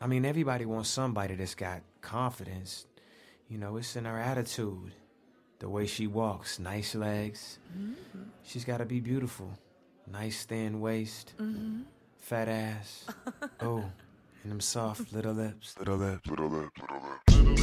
I mean, everybody wants somebody that's got confidence. You know, it's in her attitude. The way she walks, nice legs. Mm-hmm. She's got to be beautiful. Nice thin waist. Mm-hmm. Fat ass. Oh, and them soft little lips. Little lips. Little lips. Little lips.